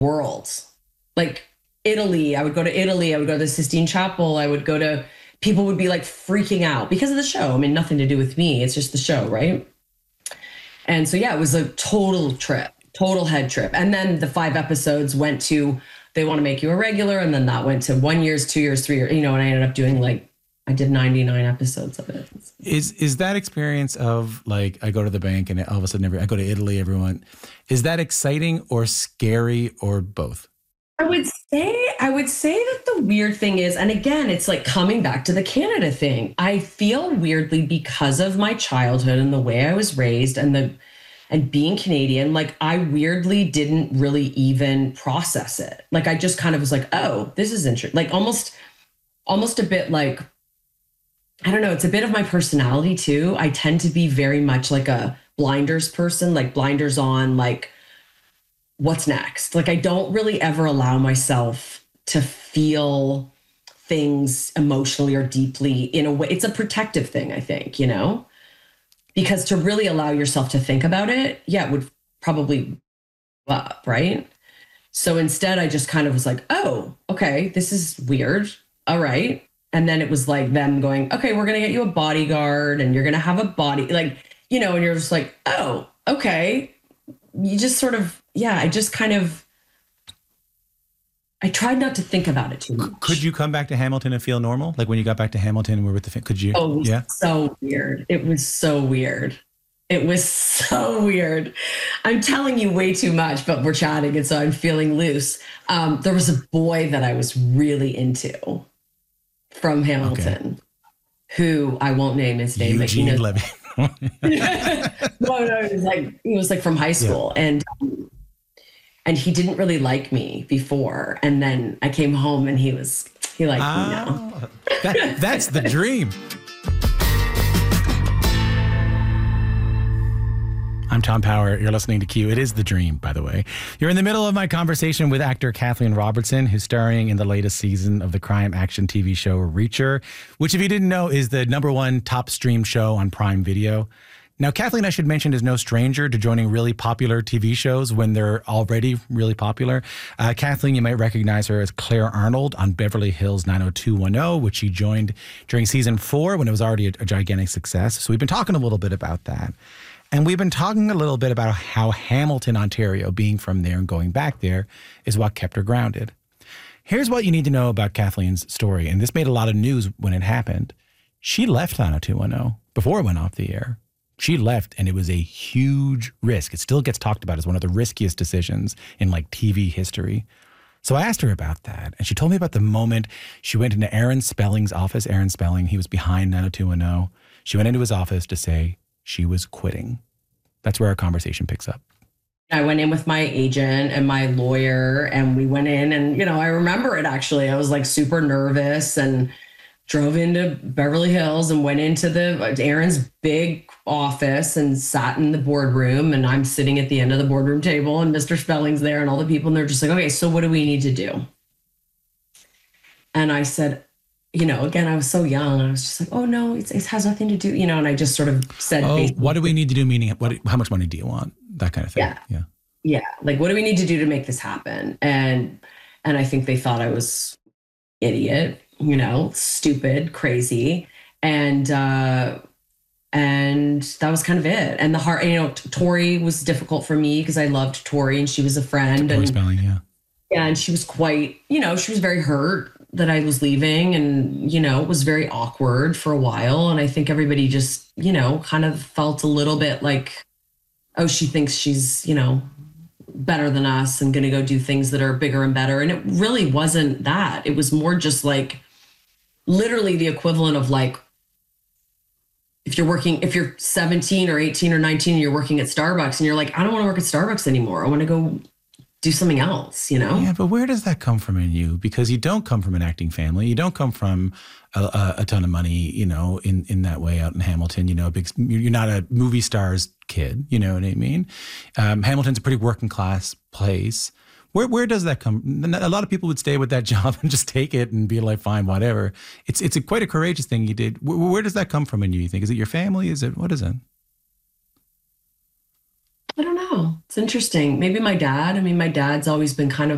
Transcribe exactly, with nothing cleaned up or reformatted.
worlds. Like Italy, I would go to Italy, I would go to the Sistine Chapel, I would go to, people would be like freaking out because of the show. I mean, nothing to do with me, it's just the show, right? And so, yeah, it was a total trip, total head trip. And then the five episodes went to, they want to make you a regular. And then that went to one years, two years, three years, you know, and I ended up doing like, I did ninety-nine episodes of it. Is is that experience of like, I go to the bank and all of a sudden every, I go to Italy, everyone, is that exciting or scary or both? I would say, I would say that the weird thing is, and again, it's like coming back to the Canada thing. I feel weirdly because of my childhood and the way I was raised and the, and being Canadian, like I weirdly didn't really even process it. Like I just kind of was like, oh, this is interesting. Like almost, almost a bit like, I don't know, it's a bit of my personality too. I tend to be very much like a blinders person, like blinders on, like what's next? Like I don't really ever allow myself to feel things emotionally or deeply in a way. It's a protective thing, I think, you know, because to really allow yourself to think about it, yeah, it would probably up, right? So instead I just kind of was like, oh, okay, this is weird. All right. And then it was like them going, okay, we're going to get you a bodyguard and you're going to have a body, like, you know, and you're just like, oh, okay. You just sort of, yeah, I just kind of, I tried not to think about it too much. Could you come back to Hamilton and feel normal? Like when you got back to Hamilton and were with the, could you? Oh, it was yeah. so weird. It was so weird. It was so weird. I'm telling you way too much, but we're chatting and so I'm feeling loose. Um, there was a boy that I was really into from Hamilton, okay, who I won't name his name. Eugene but he Levy. no, no, it was like he was like from high school, yeah. and um, and he didn't really like me before, and then I came home and he was he liked ah, me now. that, that's the dream. I'm Tom Power. You're listening to Q. It is the dream, by the way. You're in the middle of my conversation with actor Kathleen Robertson, who's starring in the latest season of the crime action T V show Reacher, which, if you didn't know, is the number one top streamed show on Prime Video. Now, Kathleen, I should mention, is no stranger to joining really popular T V shows when they're already really popular. Uh, Kathleen, you might recognize her as Claire Arnold on Beverly Hills nine oh two one oh, which she joined during season four when it was already a, a gigantic success. So we've been talking a little bit about that. And we've been talking a little bit about how Hamilton, Ontario, being from there and going back there, is what kept her grounded. Here's what you need to know about Kathleen's story, and this made a lot of news when it happened. She left nine oh two one oh before it went off the air. She left, and it was a huge risk. It still gets talked about as one of the riskiest decisions in like T V history. So I asked her about that, and she told me about the moment she went into Aaron Spelling's office. Aaron Spelling, he was behind nine oh two one oh. She went into his office to say she was quitting. That's where our conversation picks up. I went in with my agent and my lawyer, and we went in, and, you know, I remember it actually. I was like super nervous and drove into Beverly Hills and went into the Aaron's big office and sat in the boardroom, and I'm sitting at the end of the boardroom table and Mister Spelling's there and all the people, and they're just like, okay, so what do we need to do? And I said, you know, again, I was so young. I was just like, oh, no, it's, it has nothing to do, you know, and I just sort of said, oh, what do we need to do? Meaning, what? How much money do you want? That kind of thing. Yeah. Yeah. Yeah. Like, what do we need to do to make this happen? And, and I think they thought I was idiot, you know, stupid, crazy. And, uh, and that was kind of it. And the heart, you know, Tori was difficult for me because I loved Tori and she was a friend. Tori and Spelling, yeah. Yeah. And she was quite, you know, she was very hurt that I was leaving, and, you know, it was very awkward for a while. And I think everybody just, you know, kind of felt a little bit like, oh, she thinks she's, you know, better than us and going to go do things that are bigger and better. And it really wasn't that. It was more just like literally the equivalent of like, if you're working, if you're seventeen or eighteen or nineteen and you're working at Starbucks and you're like, I don't want to work at Starbucks anymore. I want to go do something else, you know? Yeah, but where does that come from in you? Because you don't come from an acting family. You don't come from a, a, a ton of money, you know, in, in that way out in Hamilton. You know, a big, you're not a movie star's kid, you know what I mean? Um, Hamilton's a pretty working class place. Where where does that come? A lot of people would stay with that job and just take it and be like, fine, whatever. It's it's a, quite a courageous thing you did. Where, where does that come from in you, you think? Is it your family? Is it, what is it? I don't know. It's interesting. Maybe my dad. I mean, my dad's always been kind of